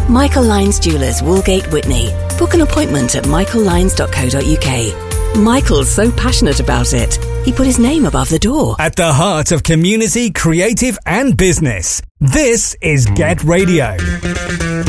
Michael Lyons Jewellers, Woolgate, Whitney. Book an appointment at michaellyons.co.uk. Michael's so passionate about it, he put his name above the door. At the heart of community, creative and business, this is Get Radio.